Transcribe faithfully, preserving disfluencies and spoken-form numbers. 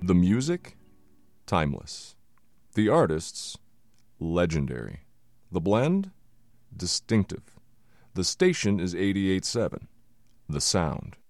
The music, timeless. The artists, legendary. The blend, distinctive. The station is eighty-eight point seven. The sound,